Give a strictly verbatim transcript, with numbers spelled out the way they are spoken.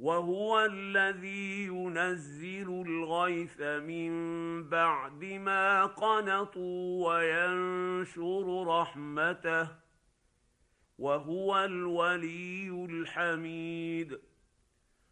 وهو الذي ينزل الغيث من بعد ما قنطوا وينشر رحمته وهو الولي الحميد.